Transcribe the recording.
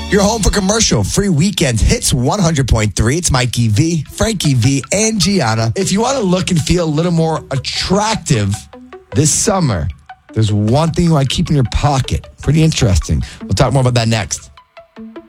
You're home for commercial free weekend hits 100.3. It's Mikey V, Frankie V, and Gianna. If you want to look and feel a little more attractive this summer, there's one thing you want to keep in your pocket. Pretty interesting. We'll talk more about that next.